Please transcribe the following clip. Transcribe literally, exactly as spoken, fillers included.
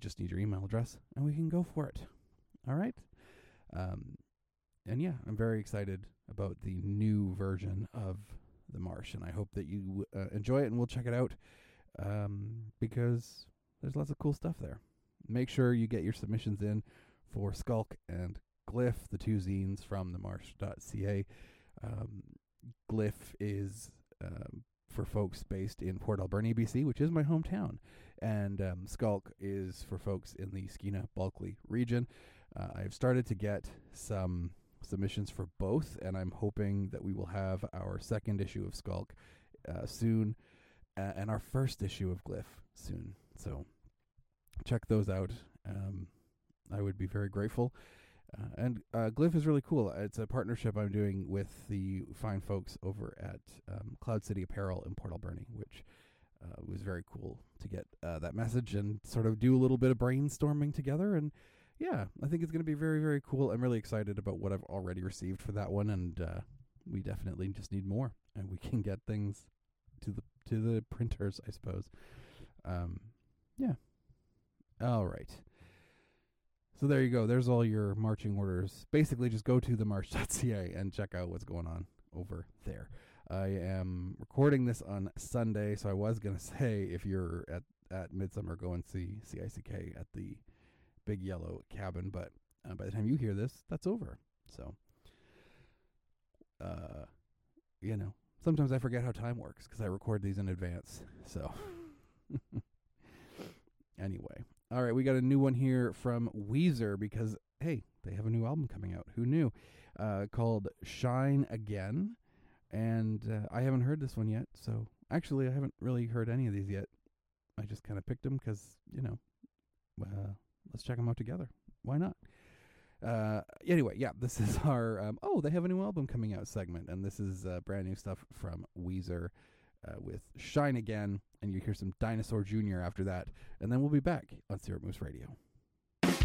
just need your email address, and we can go for it. All right? Um, and yeah, I'm very excited about the new version of The Marsh, and I hope that you uh, enjoy it, and we'll check it out um, because there's lots of cool stuff there. Make sure you get your submissions in for Skulk and Glyph, the two zines from the marsh dot c a. Um, Glyph is um, for folks based in Port Alberni, B C, which is my hometown. And um, Skulk is for folks in the Skeena Bulkley region. Uh, I've started to get some submissions for both, and I'm hoping that we will have our second issue of Skulk uh, soon, uh, and our first issue of Glyph soon. So check those out. Um, I would be very grateful. Uh, and uh, Glyph is really cool. It's a partnership I'm doing with the fine folks over at um, Cloud City Apparel in Port Alberni, which uh, was very cool to get uh, that message and sort of do a little bit of brainstorming together. And yeah, I think it's going to be very, very cool. I'm really excited about what I've already received for that one, and uh, we definitely just need more, and we can get things to the to the printers, I suppose. Um, yeah. All right. So there you go. There's all your marching orders. Basically, just go to the marsh dot c a and check out what's going on over there. I am recording this on Sunday, so I was going to say if you're at, at Midsummer, go and see C I C K at the Big Yellow Cabin. But uh, by the time you hear this, that's over. So, uh, you know, sometimes I forget how time works because I record these in advance. So, anyway. All right, we got a new one here from Weezer because, hey, they have a new album coming out. Who knew? Uh, called Shine Again. And uh, I haven't heard this one yet. So, actually, I haven't really heard any of these yet. I just kind of picked them because, you know, uh, let's check them out together. Why not? Uh, anyway, yeah, this is our, um, oh, they have a new album coming out segment. And this is uh, brand new stuff from Weezer uh, with Shine Again. And you hear some Dinosaur Junior after that. And then we'll be back on Syrup Moose Radio.